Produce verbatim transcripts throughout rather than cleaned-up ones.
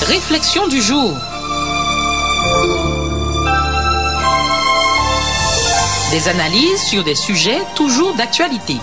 Réflexion du jour. Des analyses sur des sujets toujours d'actualité.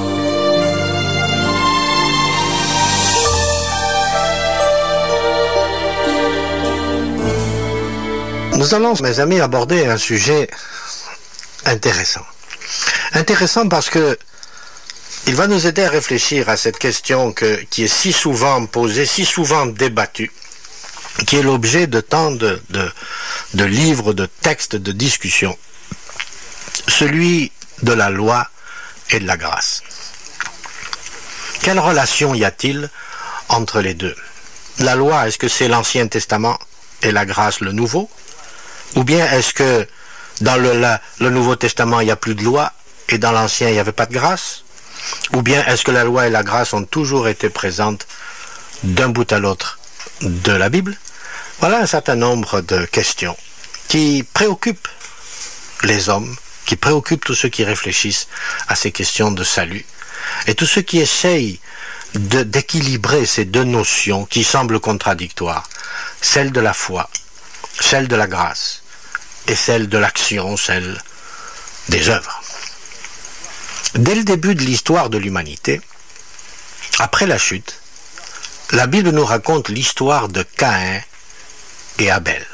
Nous allons, mes amis, aborder un sujet intéressant. Intéressant parce que il va nous aider à réfléchir à cette question que, qui est si souvent posée, si souvent débattue, qui est l'objet de tant de, de, de livres, de textes, de discussions. Celui de la loi et de la grâce. Quelle relation y a-t-il entre les deux? La loi, est-ce que c'est l'Ancien Testament et la grâce le Nouveau? Ou bien est-ce que dans le, la, le Nouveau Testament, il n'y a plus de loi et dans l'Ancien, il n'y avait pas de grâce? Ou bien est-ce que la loi et la grâce ont toujours été présentes d'un bout à l'autre de la Bible? Voilà un certain nombre de questions qui préoccupent les hommes, qui préoccupent tous ceux qui réfléchissent à ces questions de salut, et tous ceux qui essayent de, d'équilibrer ces deux notions qui semblent contradictoires, celle de la foi, celle de la grâce, et celle de l'action, celle des œuvres. Dès le début de l'histoire de l'humanité, après la chute, la Bible nous raconte l'histoire de Caïn et Abel.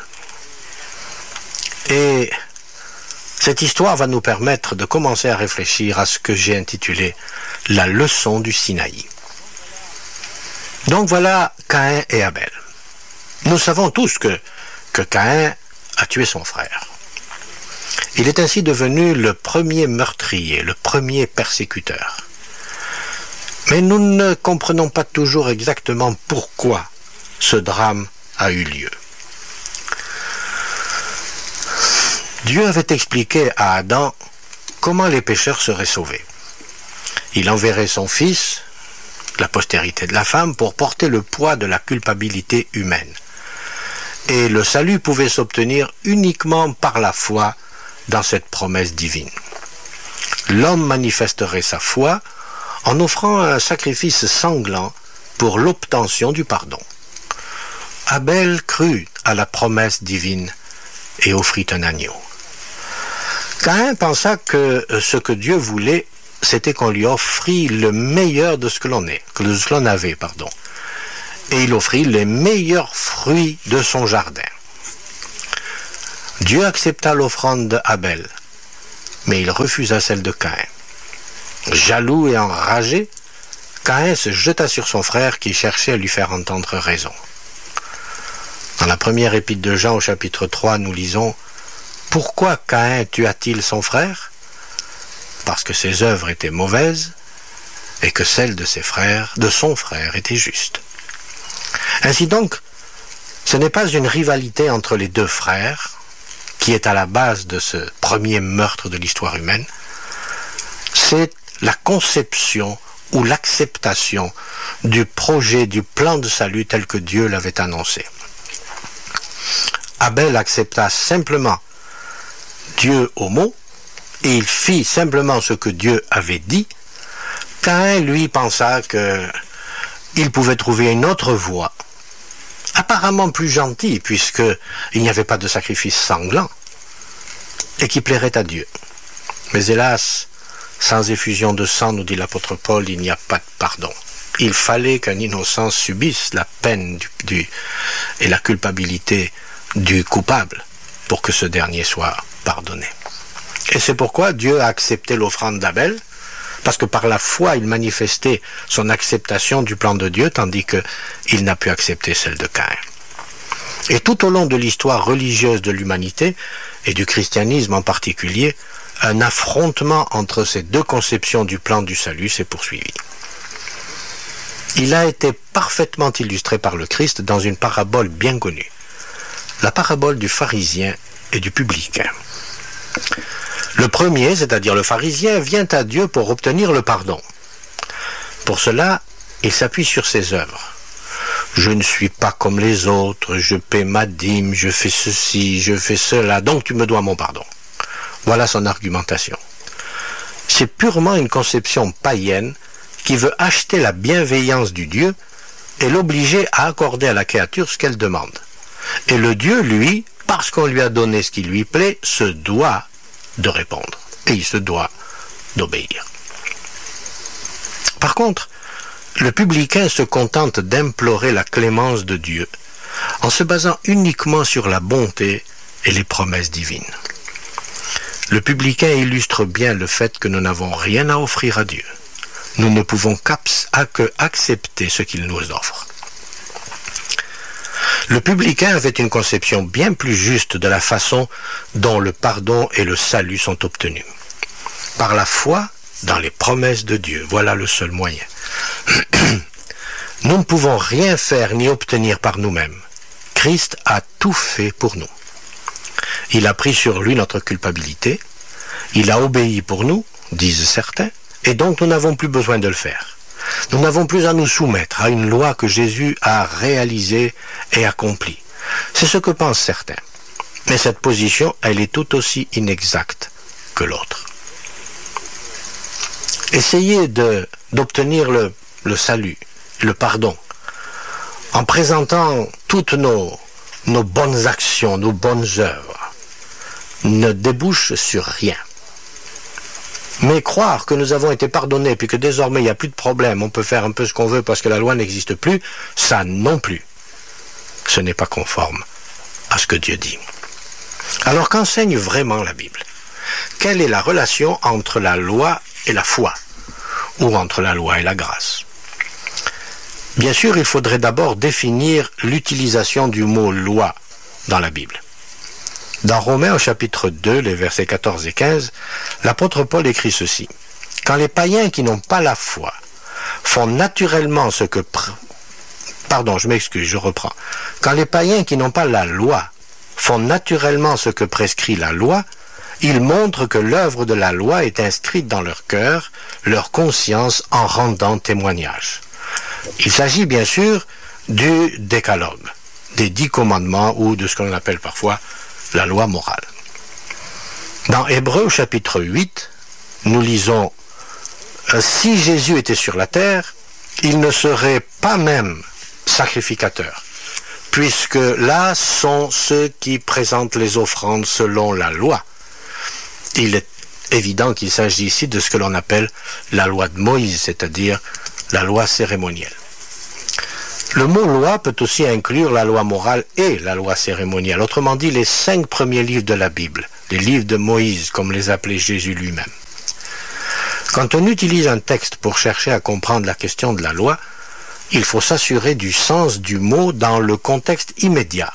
Et cette histoire va nous permettre de commencer à réfléchir à ce que j'ai intitulé « La leçon du Sinaï ». Donc voilà Caïn et Abel. Nous savons tous que, que Caïn a tué son frère. Il est ainsi devenu le premier meurtrier, le premier persécuteur. Mais nous ne comprenons pas toujours exactement pourquoi ce drame a eu lieu. Dieu avait expliqué à Adam comment les pécheurs seraient sauvés. Il enverrait son fils, la postérité de la femme, pour porter le poids de la culpabilité humaine. Et le salut pouvait s'obtenir uniquement par la foi dans cette promesse divine. L'homme manifesterait sa foi en offrant un sacrifice sanglant pour l'obtention du pardon. Abel crut à la promesse divine et offrit un agneau. Caïn pensa que ce que Dieu voulait, c'était qu'on lui offrit le meilleur de ce que l'on est, de ce que l'on avait, pardon. Et il offrit les meilleurs fruits de son jardin. Dieu accepta l'offrande d'Abel, mais il refusa celle de Caïn. Jaloux et enragé, Caïn se jeta sur son frère qui cherchait à lui faire entendre raison. Dans la première épître de Jean au chapitre trois, nous lisons « Pourquoi Caïn tua-t-il son frère? Parce que ses œuvres étaient mauvaises et que celles de ses frères, de son frère, étaient justes. » Ainsi donc, ce n'est pas une rivalité entre les deux frères qui est à la base de ce premier meurtre de l'histoire humaine, c'est la conception ou l'acceptation du projet, du plan de salut tel que Dieu l'avait annoncé. Abel accepta simplement Dieu au mot, et il fit simplement ce que Dieu avait dit. Caïn, lui, pensa qu'il pouvait trouver une autre voie, apparemment plus gentille, puisqu'il n'y avait pas de sacrifice sanglant, et qui plairait à Dieu. Mais hélas, sans effusion de sang, nous dit l'apôtre Paul, il n'y a pas de pardon. Il fallait qu'un innocent subisse la peine du, du, et la culpabilité du coupable pour que ce dernier soit pardonné. Et c'est pourquoi Dieu a accepté l'offrande d'Abel, parce que par la foi, il manifestait son acceptation du plan de Dieu, tandis qu'il n'a pu accepter celle de Caïn. Et tout au long de l'histoire religieuse de l'humanité, et du christianisme en particulier, un affrontement entre ces deux conceptions du plan du salut s'est poursuivi. Il a été parfaitement illustré par le Christ dans une parabole bien connue, la parabole du pharisien et du publicain. Le premier, c'est-à-dire le pharisien, vient à Dieu pour obtenir le pardon. Pour cela, il s'appuie sur ses œuvres. Je ne suis pas comme les autres, je paie ma dîme, je fais ceci, je fais cela, donc tu me dois mon pardon. Voilà son argumentation. C'est purement une conception païenne qui veut acheter la bienveillance du Dieu et l'obliger à accorder à la créature ce qu'elle demande. Et le Dieu, lui, parce qu'on lui a donné ce qui lui plaît, se doit de répondre. Et il se doit d'obéir. Par contre, le publicain se contente d'implorer la clémence de Dieu en se basant uniquement sur la bonté et les promesses divines. Le publicain illustre bien le fait que nous n'avons rien à offrir à Dieu. Nous ne pouvons qu'accepter ce qu'il nous offre. Le publicain avait une conception bien plus juste de la façon dont le pardon et le salut sont obtenus. Par la foi dans les promesses de Dieu, voilà le seul moyen. Nous ne pouvons rien faire ni obtenir par nous-mêmes. Christ a tout fait pour nous. Il a pris sur lui notre culpabilité, il a obéi pour nous, disent certains, et donc nous n'avons plus besoin de le faire. Nous n'avons plus à nous soumettre à une loi que Jésus a réalisée et accomplie. C'est ce que pensent certains. Mais cette position, elle est tout aussi inexacte que l'autre. Essayez de, d'obtenir le, le salut, le pardon, en présentant toutes nos, nos bonnes actions, nos bonnes œuvres, ne débouche sur rien. Mais croire que nous avons été pardonnés puis que désormais il n'y a plus de problème, on peut faire un peu ce qu'on veut parce que la loi n'existe plus, ça non plus. Ce n'est pas conforme à ce que Dieu dit. Alors qu'enseigne vraiment la Bible? Quelle est la relation entre la loi et la foi? Ou entre la loi et la grâce? Bien sûr, il faudrait d'abord définir l'utilisation du mot loi dans la Bible. Dans Romains au chapitre deux, les versets quatorze et quinze, l'apôtre Paul écrit ceci. « Quand les païens qui n'ont pas la foi font naturellement ce que... Pr... Pardon, je m'excuse, je reprends. Quand les païens qui n'ont pas la loi font naturellement ce que prescrit la loi, ils montrent que l'œuvre de la loi est inscrite dans leur cœur, leur conscience en rendant témoignage. » Il s'agit bien sûr du décalogue, des dix commandements ou de ce qu'on appelle parfois la loi morale. Dans Hébreux chapitre huit, nous lisons « Si Jésus était sur la terre, il ne serait pas même sacrificateur, puisque là sont ceux qui présentent les offrandes selon la loi. » Il est évident qu'il s'agit ici de ce que l'on appelle la loi de Moïse, c'est-à-dire la loi cérémonielle. Le mot loi peut aussi inclure la loi morale et la loi cérémonielle, autrement dit les cinq premiers livres de la Bible, les livres de Moïse, comme les appelait Jésus lui-même. Quand on utilise un texte pour chercher à comprendre la question de la loi, il faut s'assurer du sens du mot dans le contexte immédiat.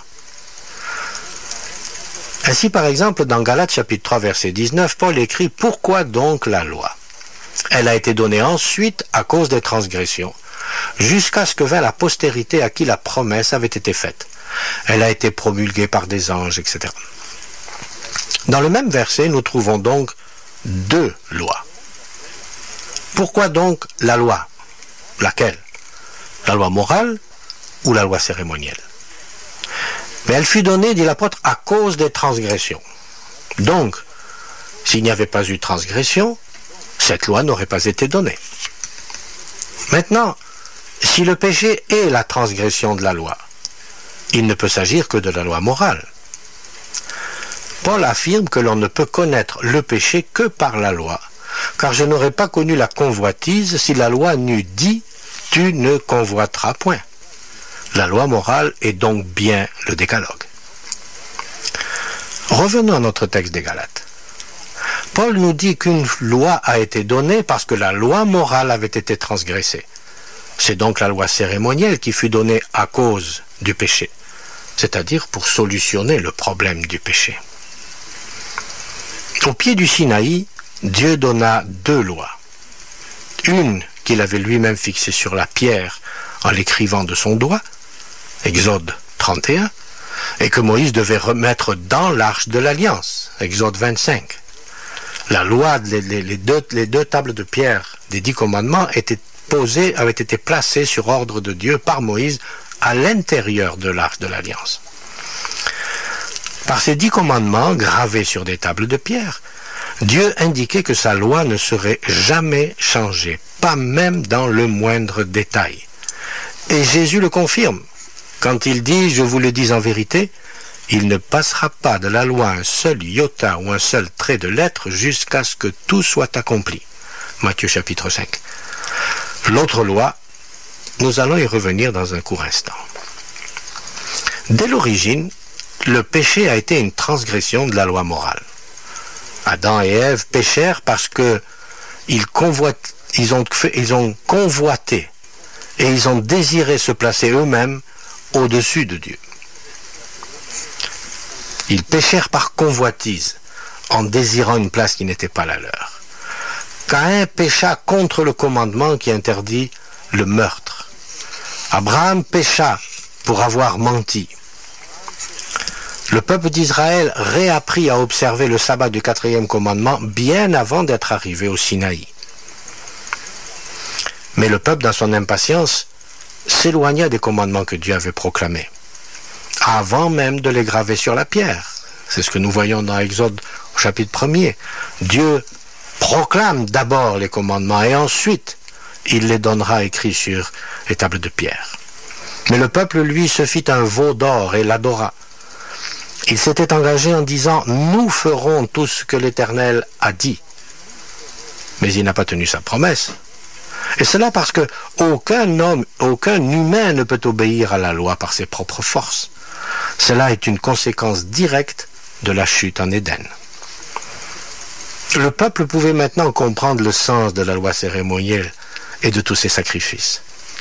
Ainsi, par exemple, dans Galates chapitre trois, verset dix-neuf, Paul écrit « Pourquoi donc la loi ? Elle a été donnée ensuite à cause des transgressions, jusqu'à ce que vint la postérité à qui la promesse avait été faite. Elle a été promulguée par des anges, et cetera » Dans le même verset, nous trouvons donc deux lois. Pourquoi donc la loi? Laquelle? La loi morale ou la loi cérémonielle? Mais elle fut donnée, dit l'apôtre, à cause des transgressions. Donc, s'il n'y avait pas eu de transgression, cette loi n'aurait pas été donnée. Maintenant, si le péché est la transgression de la loi, il ne peut s'agir que de la loi morale. Paul affirme que l'on ne peut connaître le péché que par la loi, car je n'aurais pas connu la convoitise si la loi n'eût dit « tu ne convoiteras point ». La loi morale est donc bien le décalogue. Revenons à notre texte des Galates. Paul nous dit qu'une loi a été donnée parce que la loi morale avait été transgressée. C'est donc la loi cérémonielle qui fut donnée à cause du péché, c'est-à-dire pour solutionner le problème du péché. Au pied du Sinaï, Dieu donna deux lois. Une qu'il avait lui-même fixée sur la pierre en l'écrivant de son doigt, Exode trente et un, et que Moïse devait remettre dans l'arche de l'alliance, Exode vingt-cinq. La loi, les, les, les, deux, les deux tables de pierre des dix commandements étaient posées, avaient été placées sur ordre de Dieu par Moïse à l'intérieur de l'arche de l'alliance. Par ces dix commandements gravés sur des tables de pierre, Dieu indiquait que sa loi ne serait jamais changée, pas même dans le moindre détail. Et Jésus le confirme quand il dit, je vous le dis en vérité, il ne passera pas de la loi un seul iota ou un seul trait de lettre jusqu'à ce que tout soit accompli. Matthieu chapitre cinq. L'autre loi, nous allons y revenir dans un court instant. Dès l'origine, le péché a été une transgression de la loi morale. Adam et Ève péchèrent parce que ils, convoit- ils, ont, ils ont convoité et ils ont désiré se placer eux-mêmes au-dessus de Dieu. Ils péchèrent par convoitise, en désirant une place qui n'était pas la leur. Caïn pécha contre le commandement qui interdit le meurtre. Abraham pécha pour avoir menti. Le peuple d'Israël réapprit à observer le sabbat du quatrième commandement bien avant d'être arrivé au Sinaï. Mais le peuple, dans son impatience, s'éloigna des commandements que Dieu avait proclamés, avant même de les graver sur la pierre. C'est ce que nous voyons dans Exode au chapitre premier. Dieu proclame d'abord les commandements et ensuite il les donnera écrits sur les tables de pierre. Mais le peuple, lui, se fit un veau d'or et l'adora. Il s'était engagé en disant « Nous ferons tout ce que l'Éternel a dit ». Mais il n'a pas tenu sa promesse. Et cela parce que aucun homme, aucun humain ne peut obéir à la loi par ses propres forces. Cela est une conséquence directe de la chute en Éden. Le peuple pouvait maintenant comprendre le sens de la loi cérémonielle et de tous ses sacrifices.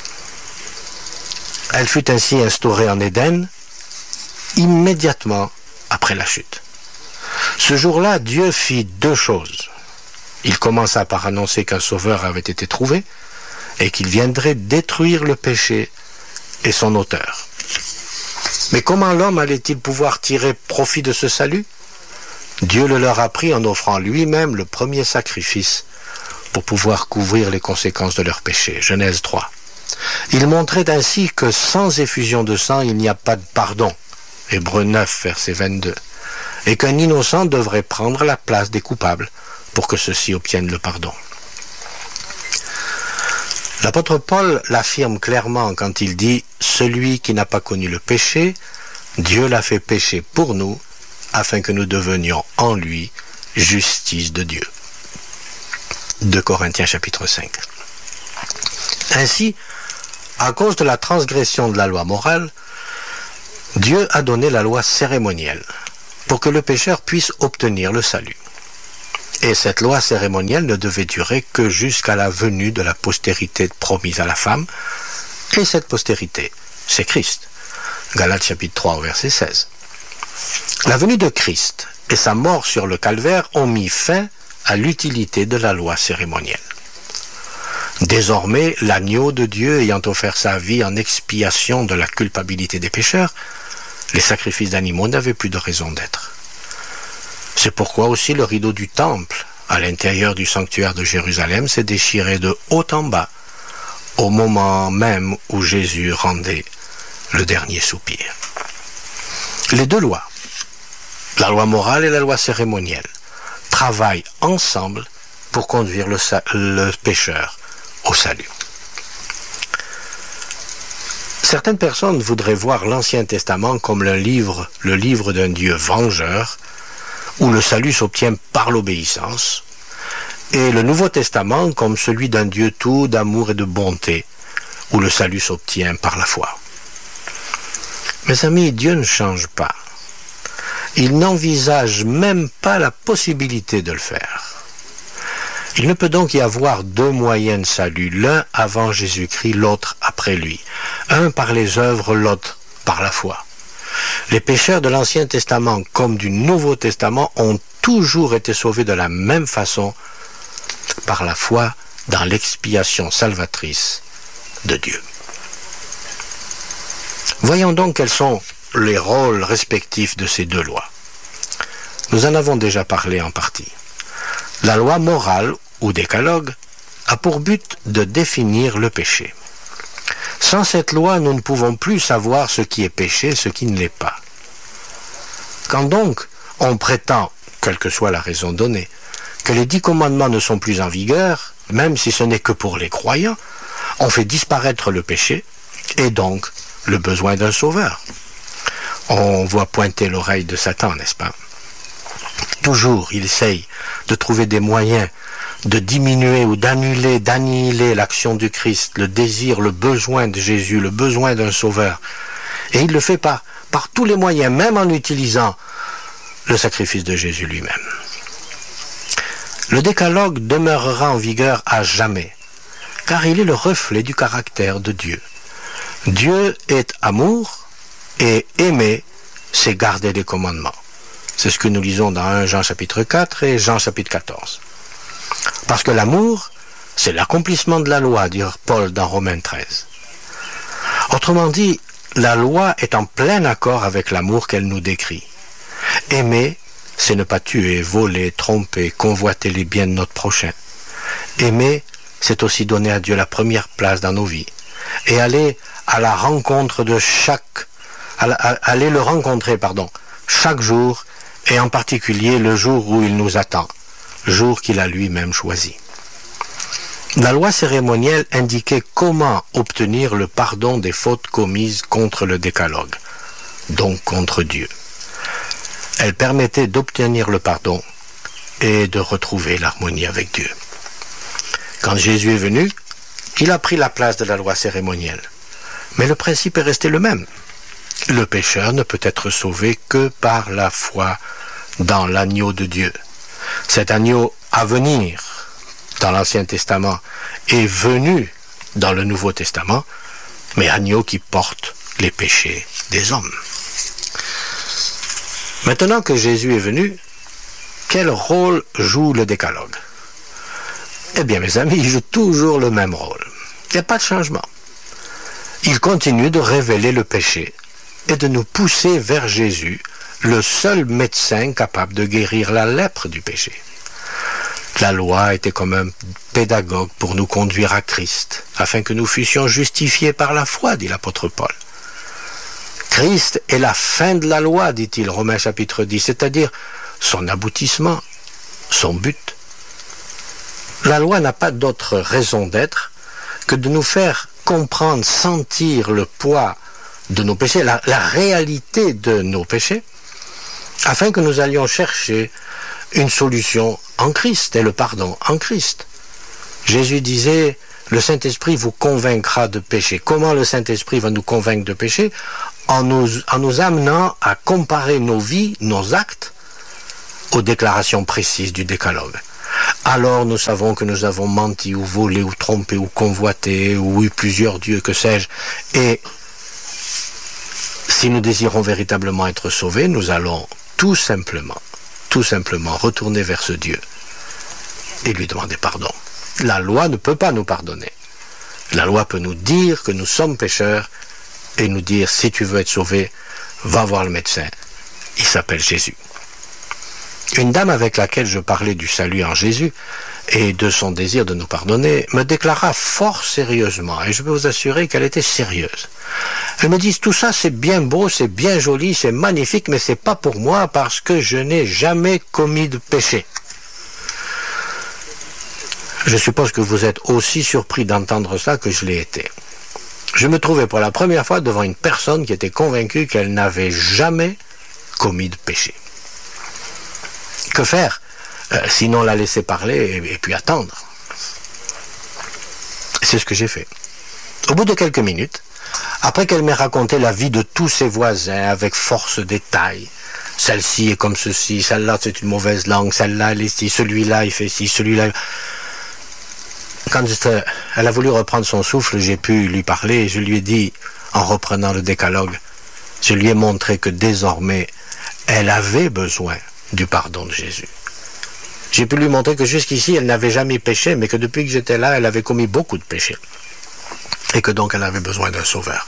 Elle fut ainsi instaurée en Éden immédiatement après la chute. Ce jour-là, Dieu fit deux choses. Il commença par annoncer qu'un sauveur avait été trouvé et qu'il viendrait détruire le péché et son auteur. Mais comment l'homme allait-il pouvoir tirer profit de ce salut? Dieu le leur apprit en offrant lui-même le premier sacrifice pour pouvoir couvrir les conséquences de leur péché. Genèse trois. Il montrait ainsi que sans effusion de sang, il n'y a pas de pardon. Hébreux neuf, verset vingt-deux. Et qu'un innocent devrait prendre la place des coupables pour que ceux-ci obtiennent le pardon. L'apôtre Paul l'affirme clairement quand il dit « Celui qui n'a pas connu le péché, Dieu l'a fait pécher pour nous, afin que nous devenions en lui justice de Dieu. » deux Corinthiens chapitre cinq. Ainsi, à cause de la transgression de la loi morale, Dieu a donné la loi cérémonielle pour que le pécheur puisse obtenir le salut. Et cette loi cérémonielle ne devait durer que jusqu'à la venue de la postérité promise à la femme, et cette postérité, c'est Christ. Galates chapitre trois, verset seize. La venue de Christ et sa mort sur le calvaire ont mis fin à l'utilité de la loi cérémonielle. Désormais, l'agneau de Dieu ayant offert sa vie en expiation de la culpabilité des pécheurs, les sacrifices d'animaux n'avaient plus de raison d'être. C'est pourquoi aussi le rideau du temple, à l'intérieur du sanctuaire de Jérusalem, s'est déchiré de haut en bas, au moment même où Jésus rendait le dernier soupir. Les deux lois, la loi morale et la loi cérémonielle, travaillent ensemble pour conduire le, le pécheur au salut. Certaines personnes voudraient voir l'Ancien Testament comme le livre, le livre d'un Dieu vengeur, où le salut s'obtient par l'obéissance, et le Nouveau Testament comme celui d'un Dieu tout d'amour et de bonté, où le salut s'obtient par la foi. Mes amis, Dieu ne change pas. Il n'envisage même pas la possibilité de le faire. Il ne peut donc y avoir deux moyens de salut, l'un avant Jésus-Christ, l'autre après lui. Un par les œuvres, l'autre par la foi. Les pécheurs de l'Ancien Testament comme du Nouveau Testament ont toujours été sauvés de la même façon, par la foi dans l'expiation salvatrice de Dieu. Voyons donc quels sont les rôles respectifs de ces deux lois. Nous en avons déjà parlé en partie. La loi morale, ou décalogue, a pour but de définir le péché. Sans cette loi, nous ne pouvons plus savoir ce qui est péché et ce qui ne l'est pas. Quand donc on prétend, quelle que soit la raison donnée, que les dix commandements ne sont plus en vigueur, même si ce n'est que pour les croyants, on fait disparaître le péché et donc le besoin d'un sauveur. On voit pointer l'oreille de Satan, n'est-ce pas? Toujours, il essaye de trouver des moyens de diminuer ou d'annuler, d'annihiler l'action du Christ, le désir, le besoin de Jésus, le besoin d'un sauveur. Et il le fait par, par tous les moyens, même en utilisant le sacrifice de Jésus lui-même. Le décalogue demeurera en vigueur à jamais, car il est le reflet du caractère de Dieu. Dieu est amour, et aimer, c'est garder les commandements. C'est ce que nous lisons dans premier Jean chapitre quatre et Jean chapitre quatorze. Parce que l'amour, c'est l'accomplissement de la loi, dit Paul dans Romains treize. Autrement dit, la loi est en plein accord avec l'amour qu'elle nous décrit. Aimer, c'est ne pas tuer, voler, tromper, convoiter les biens de notre prochain. Aimer, c'est aussi donner à Dieu la première place dans nos vies et aller à la rencontre de chaque, à la, à, aller le rencontrer, pardon, chaque jour et en particulier le jour où il nous attend, jour qu'il a lui-même choisi. La loi cérémonielle indiquait comment obtenir le pardon des fautes commises contre le décalogue, donc contre Dieu. Elle permettait d'obtenir le pardon et de retrouver l'harmonie avec Dieu. Quand Jésus est venu, il a pris la place de la loi cérémonielle. Mais le principe est resté le même. Le pécheur ne peut être sauvé que par la foi dans l'agneau de Dieu. Cet agneau à venir dans l'Ancien Testament est venu dans le Nouveau Testament, mais agneau qui porte les péchés des hommes. Maintenant que Jésus est venu, quel rôle joue le décalogue? Eh bien, mes amis, il joue toujours le même rôle. Il n'y a pas de changement. Il continue de révéler le péché et de nous pousser vers Jésus, le seul médecin capable de guérir la lèpre du péché. La loi était comme un pédagogue pour nous conduire à Christ, afin que nous fussions justifiés par la foi, dit l'apôtre Paul. Christ est la fin de la loi, dit-il, Romains chapitre dix, c'est-à-dire son aboutissement, son but. La loi n'a pas d'autre raison d'être que de nous faire comprendre, sentir le poids de nos péchés, la, la réalité de nos péchés, afin que nous allions chercher une solution en Christ et le pardon en Christ. Jésus disait, le Saint-Esprit vous convaincra de péché. Comment le Saint-Esprit va nous convaincre de péché? En nous, en nous amenant à comparer nos vies, nos actes, aux déclarations précises du décalogue. Alors nous savons que nous avons menti ou volé ou trompé ou convoité ou eu plusieurs dieux, que sais-je. Et si nous désirons véritablement être sauvés, nous allons tout simplement, tout simplement retourner vers ce Dieu et lui demander pardon. La loi ne peut pas nous pardonner. La loi peut nous dire que nous sommes pécheurs et nous dire, si tu veux être sauvé, va voir le médecin. Il s'appelle Jésus. Une dame avec laquelle je parlais du salut en Jésus et de son désir de nous pardonner me déclara fort sérieusement, et je peux vous assurer qu'elle était sérieuse. Elle me dit, tout ça c'est bien beau, c'est bien joli, c'est magnifique, mais c'est pas pour moi parce que je n'ai jamais commis de péché. Je suppose que vous êtes aussi surpris d'entendre ça que je l'ai été. Je me trouvais pour la première fois devant une personne qui était convaincue qu'elle n'avait jamais commis de péché. Que faire euh, sinon la laisser parler et, et puis attendre? C'est ce que j'ai fait. Au bout de quelques minutes, après qu'elle m'ait raconté la vie de tous ses voisins avec force détail, celle-ci est comme ceci, celle-là c'est une mauvaise langue, celle-là elle est ici, celui-là il fait ci, celui-là... Quand elle a voulu reprendre son souffle, j'ai pu lui parler et je lui ai dit, en reprenant le décalogue, je lui ai montré que désormais, elle avait besoin du pardon de Jésus. J'ai pu lui montrer que jusqu'ici, elle n'avait jamais péché, mais que depuis que j'étais là, elle avait commis beaucoup de péchés. Et que donc elle avait besoin d'un sauveur.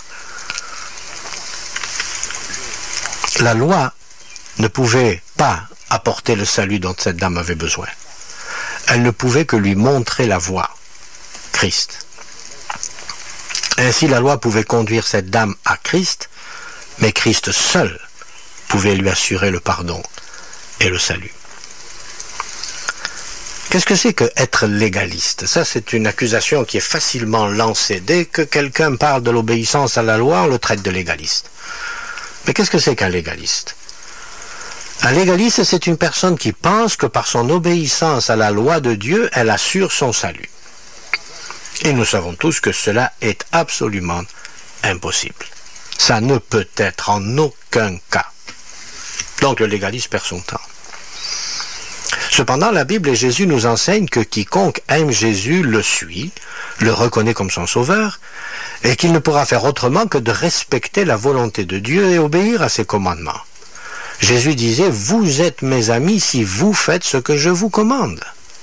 La loi ne pouvait pas apporter le salut dont cette dame avait besoin. Elle ne pouvait que lui montrer la voie, Christ. Ainsi, la loi pouvait conduire cette dame à Christ, mais Christ seul pouvait lui assurer le pardon et le salut. Qu'est-ce que c'est que être légaliste? Ça, c'est une accusation qui est facilement lancée. Dès que quelqu'un parle de l'obéissance à la loi, on le traite de légaliste. Mais qu'est-ce que c'est qu'un légaliste? Un légaliste, c'est une personne qui pense que par son obéissance à la loi de Dieu, elle assure son salut. Et nous savons tous que cela est absolument impossible. Ça ne peut être en aucun cas. Donc le légaliste perd son temps. Cependant, la Bible et Jésus nous enseignent que quiconque aime Jésus le suit, le reconnaît comme son sauveur, et qu'il ne pourra faire autrement que de respecter la volonté de Dieu et obéir à ses commandements. Jésus disait, « Vous êtes mes amis si vous faites ce que je vous commande. »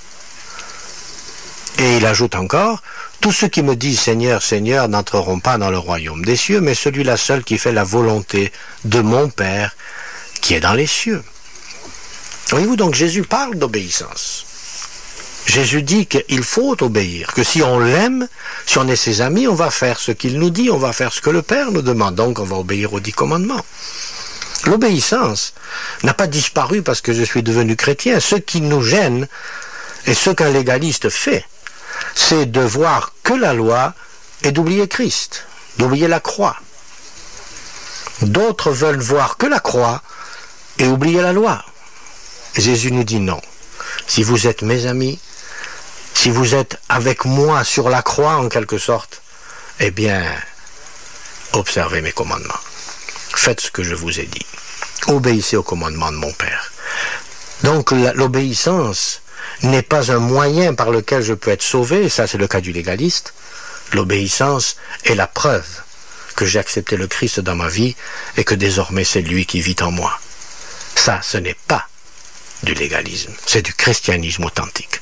Et il ajoute encore, « Tous ceux qui me disent Seigneur, Seigneur n'entreront pas dans le royaume des cieux, mais celui-là seul qui fait la volonté de mon Père qui est dans les cieux. » Voyez-vous, donc Jésus parle d'obéissance. Jésus dit qu'il faut obéir, que si on l'aime, si on est ses amis, on va faire ce qu'il nous dit, on va faire ce que le Père nous demande, donc on va obéir aux dix commandements. L'obéissance n'a pas disparu parce que je suis devenu chrétien. Ce qui nous gêne, et ce qu'un légaliste fait, c'est de voir que la loi et d'oublier Christ, d'oublier la croix. D'autres veulent voir que la croix et oublier la loi. Jésus nous dit non. Si vous êtes mes amis, si vous êtes avec moi sur la croix en quelque sorte, eh bien, observez mes commandements. Faites ce que je vous ai dit. Obéissez aux commandements de mon Père. Donc l'obéissance n'est pas un moyen par lequel je peux être sauvé, ça c'est le cas du légaliste. L'obéissance est la preuve que j'ai accepté le Christ dans ma vie et que désormais c'est lui qui vit en moi. Ça, ce n'est pas du légalisme, c'est du christianisme authentique.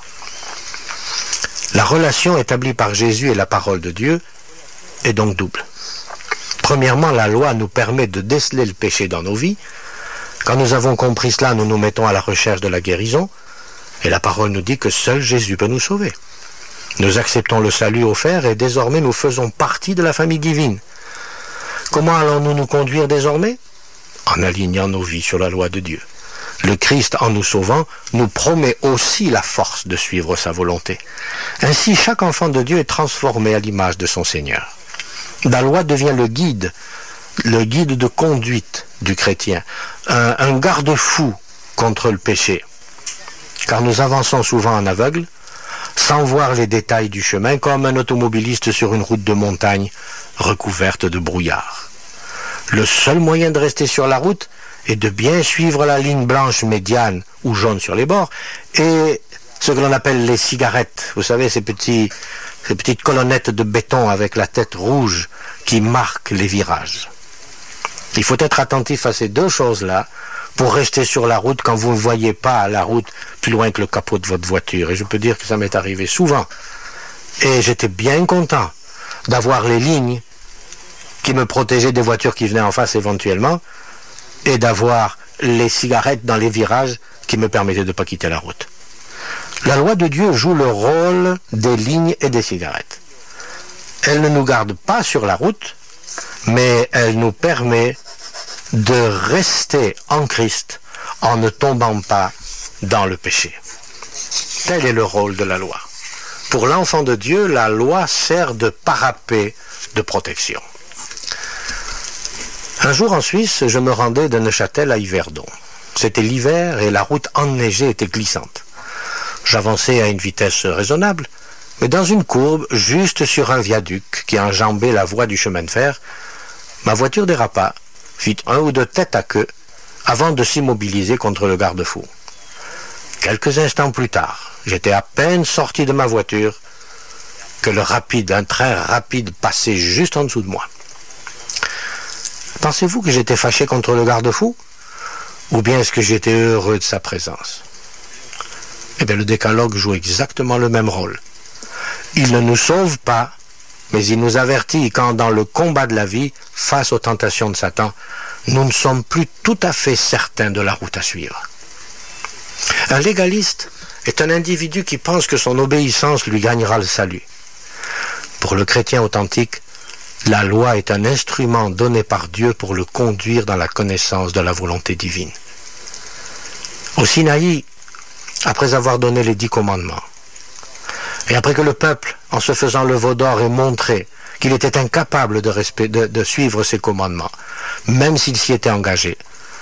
La relation établie par Jésus et la parole de Dieu est donc double. Premièrement, la loi nous permet de déceler le péché dans nos vies. Quand nous avons compris cela, nous nous mettons à la recherche de la guérison, et la parole nous dit que seul Jésus peut nous sauver. Nous acceptons le salut offert et désormais nous faisons partie de la famille divine. Comment allons-nous nous conduire désormais? En alignant nos vies sur la loi de Dieu. Le Christ, en nous sauvant, nous promet aussi la force de suivre sa volonté. Ainsi, chaque enfant de Dieu est transformé à l'image de son Seigneur. La loi devient le guide, le guide de conduite du chrétien, un, un garde-fou contre le péché. Car nous avançons souvent en aveugle, sans voir les détails du chemin, comme un automobiliste sur une route de montagne recouverte de brouillard. Le seul moyen de rester sur la route est de bien suivre la ligne blanche médiane ou jaune sur les bords et ce que l'on appelle les cigarettes. Vous savez, ces, petits, ces petites colonnettes de béton avec la tête rouge qui marquent les virages. Il faut être attentif à ces deux choses-là pour rester sur la route quand vous ne voyez pas la route plus loin que le capot de votre voiture. Et je peux dire que ça m'est arrivé souvent. Et j'étais bien content d'avoir les lignes qui me protégeaient des voitures qui venaient en face éventuellement et d'avoir les cigarettes dans les virages qui me permettaient de ne pas quitter la route. La loi de Dieu joue le rôle des lignes et des cigarettes. Elle ne nous garde pas sur la route, mais elle nous permet de rester en Christ en ne tombant pas dans le péché. Tel est le rôle de la loi. Pour l'enfant de Dieu, la loi sert de parapet de protection. Un jour en Suisse, je me rendais de Neuchâtel à Yverdon. C'était l'hiver et la route enneigée était glissante. J'avançais à une vitesse raisonnable, mais dans une courbe, juste sur un viaduc qui enjambait la voie du chemin de fer, ma voiture dérapa, fit un ou deux têtes à queue, avant de s'immobiliser contre le garde-fou. Quelques instants plus tard, j'étais à peine sorti de ma voiture que le rapide, un train rapide passait juste en dessous de moi. Pensez-vous que j'étais fâché contre le garde-fou? Ou bien est-ce que j'étais heureux de sa présence? Eh bien, le décalogue joue exactement le même rôle. Il ne nous sauve pas, mais il nous avertit quand, dans le combat de la vie, face aux tentations de Satan, nous ne sommes plus tout à fait certains de la route à suivre. Un légaliste est un individu qui pense que son obéissance lui gagnera le salut. Pour le chrétien authentique, la loi est un instrument donné par Dieu pour le conduire dans la connaissance de la volonté divine. Au Sinaï, après avoir donné les dix commandements, et après que le peuple, en se faisant le veau d'or, ait montré qu'il était incapable de, respect, de, de suivre ces commandements, même s'il s'y était engagé,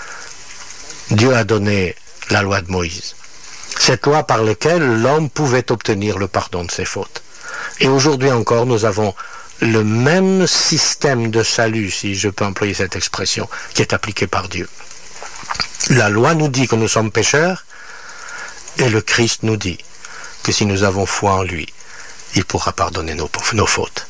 Dieu a donné la loi de Moïse. Cette loi par laquelle l'homme pouvait obtenir le pardon de ses fautes. Et aujourd'hui encore, nous avons le même système de salut, si je peux employer cette expression, qui est appliqué par Dieu. La loi nous dit que nous sommes pécheurs, et le Christ nous dit que si nous avons foi en lui, il pourra pardonner nos, nos fautes.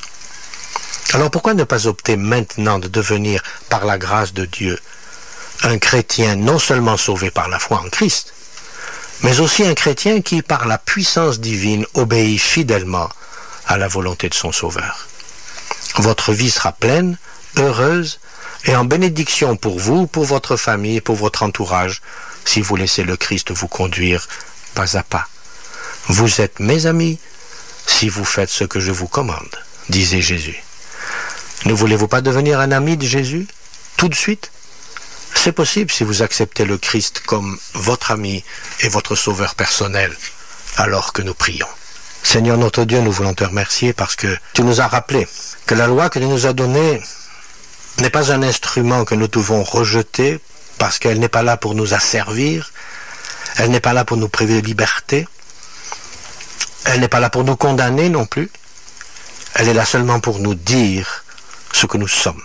Alors pourquoi ne pas opter maintenant de devenir, par la grâce de Dieu, un chrétien non seulement sauvé par la foi en Christ, mais aussi un chrétien qui, par la puissance divine, obéit fidèlement à la volonté de son Sauveur. Votre vie sera pleine, heureuse et en bénédiction pour vous, pour votre famille et pour votre entourage, si vous laissez le Christ vous conduire pas à pas. Vous êtes mes amis si vous faites ce que je vous commande, disait Jésus. Ne voulez-vous pas devenir un ami de Jésus tout de suite? C'est possible si vous acceptez le Christ comme votre ami et votre sauveur personnel, alors que nous prions. Seigneur notre Dieu, nous voulons te remercier parce que tu nous as rappelé que la loi que tu nous as donnée n'est pas un instrument que nous devons rejeter parce qu'elle n'est pas là pour nous asservir, elle n'est pas là pour nous priver de liberté, elle n'est pas là pour nous condamner non plus, elle est là seulement pour nous dire ce que nous sommes,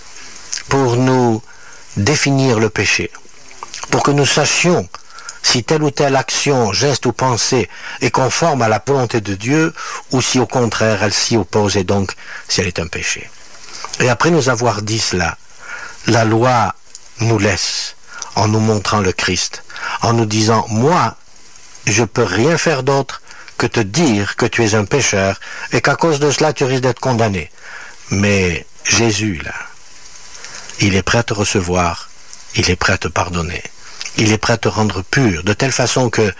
pour nous définir le péché, pour que nous sachions si telle ou telle action, geste ou pensée est conforme à la volonté de Dieu ou si au contraire elle s'y oppose et donc si elle est un péché. Et après nous avoir dit cela, la loi nous laisse en nous montrant le Christ, en nous disant « Moi, je peux rien faire d'autre que te dire que tu es un pécheur et qu'à cause de cela tu risques d'être condamné. » Mais Jésus, là, il est prêt à te recevoir, il est prêt à te pardonner, il est prêt à te rendre pur, de telle façon que,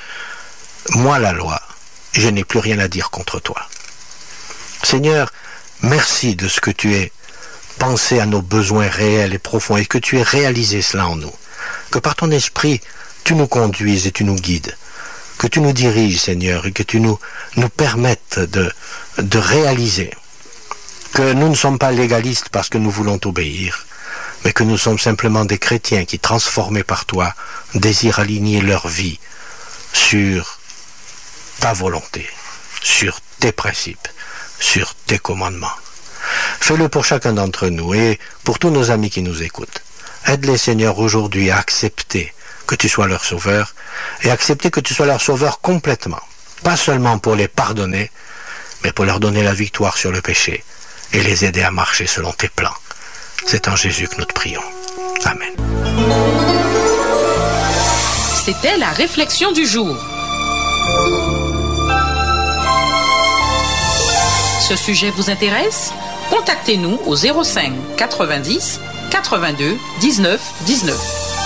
moi la loi, je n'ai plus rien à dire contre toi. Seigneur, merci de ce que tu aies pensé à nos besoins réels et profonds et que tu aies réalisé cela en nous. Que par ton esprit, tu nous conduises et tu nous guides. Que tu nous diriges, Seigneur, et que tu nous, nous permettes de, de réaliser que nous ne sommes pas légalistes parce que nous voulons t'obéir, mais que nous sommes simplement des chrétiens qui, transformés par toi, désirent aligner leur vie sur ta volonté, sur tes principes, sur tes commandements. Fais-le pour chacun d'entre nous et pour tous nos amis qui nous écoutent. Aide-les, Seigneur, aujourd'hui à accepter que tu sois leur sauveur et accepter que tu sois leur sauveur complètement. Pas seulement pour les pardonner, mais pour leur donner la victoire sur le péché et les aider à marcher selon tes plans. C'est en Jésus que nous te prions. Amen. C'était la réflexion du jour. Ce sujet vous intéresse? Contactez-nous au zéro cinq quatre-vingt-dix quatre-vingt-deux dix-neuf dix-neuf.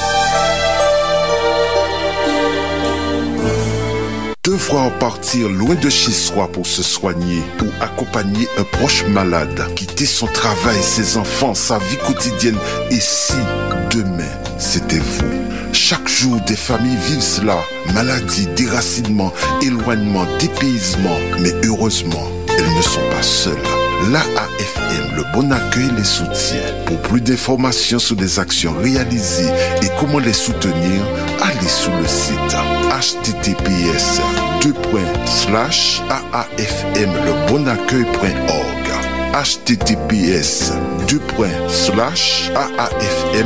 Devoir partir loin de chez soi pour se soigner ou accompagner un proche malade, quitter son travail, ses enfants, sa vie quotidienne. Et si demain c'était vous? Chaque jour, des familles vivent cela. Maladie, déracinement, éloignement, dépaysement. Mais heureusement, elles ne sont pas seules. L'A A F M, le bon accueil, les soutient. Pour plus d'informations sur les actions réalisées et comment les soutenir, allez sur le site h t t p s deux points slash a a f m le bon accueil point org h t t p s deux points slash a a f m